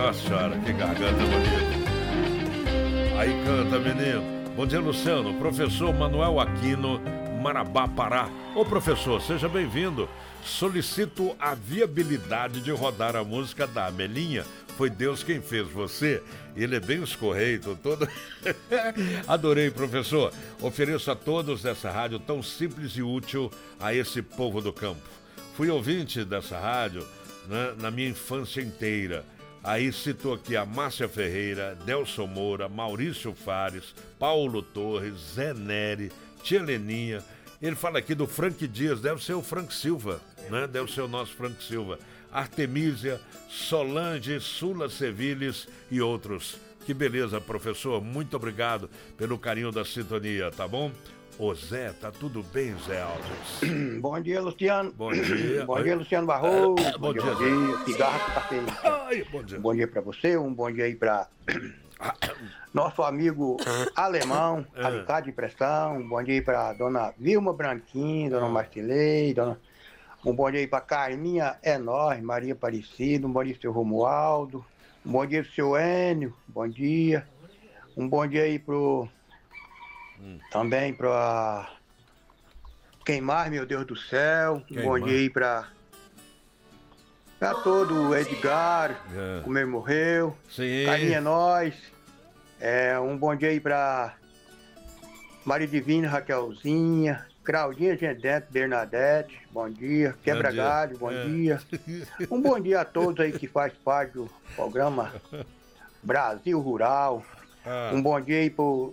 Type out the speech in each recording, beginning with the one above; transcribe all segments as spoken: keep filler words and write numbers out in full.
Nossa senhora, que garganta bonita. Aí canta, menino. Bom dia, Luciano. Professor Manuel Aquino, Marabá, Pará. Ô, professor, seja bem-vindo. Solicito a viabilidade de rodar a música da Amelinha. Foi Deus quem fez você. Ele é bem escorreito, todo... Adorei, professor. Ofereço a todos dessa rádio tão simples e útil a esse povo do campo. Fui ouvinte dessa rádio, né, na minha infância inteira. Aí citou aqui a Márcia Ferreira, Delson Moura, Maurício Fares, Paulo Torres, Zé Neri, Tia Leninha. Ele fala aqui do Frank Dias, deve ser o Frank Silva, né? Deve ser o nosso Frank Silva. Artemísia, Solange, Sula Seviles e outros. Que beleza, professor. Muito obrigado pelo carinho da sintonia, tá bom? Ô Zé, tá tudo bem, Zé Alves? Bom dia, Luciano. Bom dia. Bom dia, Luciano Barroso. É, bom, bom dia, dia. Bom dia. Cigarro que tá feio. Ai, bom dia. Um bom dia pra você, um bom dia aí pra nosso amigo alemão, é. Alicate de Pressão. Um bom dia aí pra dona Vilma Branquinho, dona Marcilei, dona... Um bom dia aí pra Carminha Enorme, Maria Aparecida. Um bom dia pro seu Romualdo. Um bom dia pro seu Enio. Bom dia. Um bom dia aí pro... Hum. Também pra... Quem mais, meu Deus do céu? Um bom dia aí pra... Pra todo o Edgar, é. Comer morreu. Sim. Carinha é nós. É, um bom dia aí pra Maria Divina, Raquelzinha, Claudinha Gedete, Bernadette, bom dia. Quebra Galho, bom é. dia. Um bom dia a todos aí que faz parte do programa Brasil Rural. Ah. Um bom dia aí pro...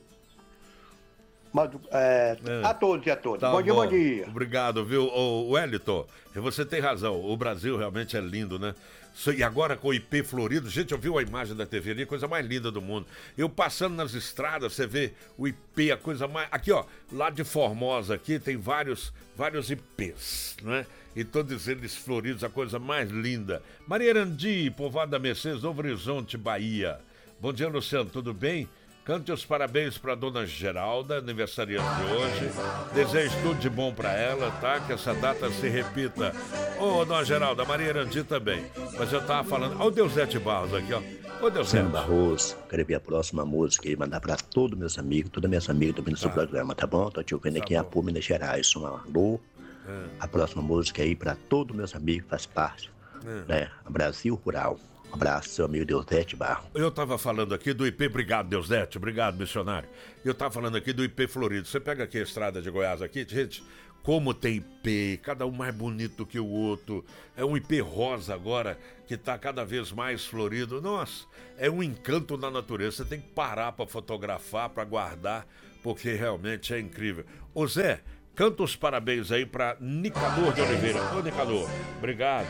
É, é. A todos e a todas. Tá bom, bom dia, bom dia. Obrigado, viu? Ô, Wellington, você tem razão. O Brasil realmente é lindo, né? E agora com o I P florido, gente, eu vi a imagem da T V ali, coisa mais linda do mundo. Eu passando nas estradas, você vê o I P, a coisa mais... Aqui, ó, lá de Formosa aqui tem vários, vários I Ps, né? E todos eles floridos, a coisa mais linda. Maria Arandi, povoado da Mercedes, Novo Horizonte, Bahia. Bom dia, Luciano, tudo bem? Cante os parabéns para dona Geralda, aniversariante de hoje. Desejo tudo de bom para ela, tá? Que essa data se repita. Ô, oh, dona Geralda, Maria Arandi também. Mas eu tava falando... Olha o Deusete Barros aqui, ó. Ô, Deusete Barros, quero ver a próxima música e mandar para todos meus amigos, todas minhas amigas do seu programa, tá bom? Tô te ouvindo aqui em Apu, Minas Gerais. Um alô. É. A próxima música aí para todos meus amigos, faz parte, é. né? Brasil Rural. Um abraço, seu amigo Deusete Barro. Eu estava falando aqui do I P, obrigado, Deusete, obrigado, missionário. Eu estava falando aqui do I P Florido. Você pega aqui a estrada de Goiás aqui, gente, como tem I P, cada um mais bonito que o outro. É um I P rosa agora, que está cada vez mais florido. Nossa, é um encanto na natureza. Você tem que parar para fotografar, para guardar, porque realmente é incrível. Ô Zé, canta os parabéns aí para Nicanor de Oliveira. Ô Nicanor, obrigado.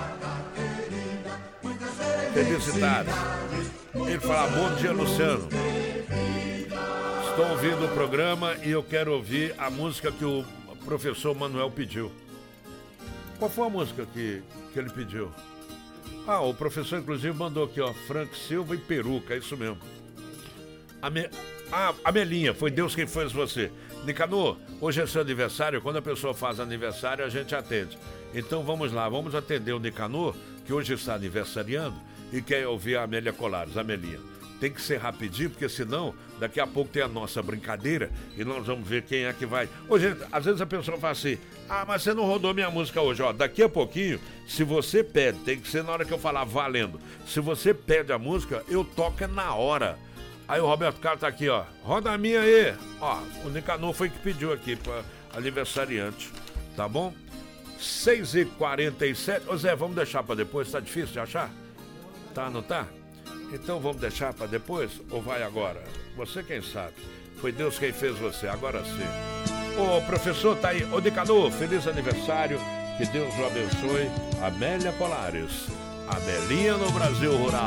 Felicidades. Ele fala, bom dia, Luciano. Estou ouvindo o programa e eu quero ouvir a música que o professor Manuel pediu. Qual foi a música que, que ele pediu? Ah, o professor inclusive mandou aqui, ó, Frank Silva e Peruca, é isso mesmo. A me... Ah, Amelinha, foi Deus quem fez você. Nicanor, hoje é seu aniversário, quando a pessoa faz aniversário a gente atende. Então vamos lá, vamos atender o Nicanor, que hoje está aniversariando e quer ouvir a Amélia Colares, Amelinha. Tem que ser rapidinho, porque senão daqui a pouco tem a nossa brincadeira e nós vamos ver quem é que vai. Ô, gente, às vezes a pessoa fala assim, ah, mas você não rodou minha música hoje, ó, daqui a pouquinho, se você pede, tem que ser na hora que eu falar valendo, se você pede a música, eu toco na hora. Aí o Roberto Carlos tá aqui, ó, roda a minha aí, ó, o Nicanor foi que pediu aqui para aniversariante, tá bom? seis e quarenta e sete, ô Zé, vamos deixar para depois, tá difícil de achar? Tá, não tá? Então vamos deixar para depois ou vai agora? Você quem sabe. Foi Deus quem fez você, agora sim. Ô professor, tá aí. Ô Nicanor, feliz aniversário. Que Deus o abençoe. Amélia Colares. Amelinha no Brasil Rural.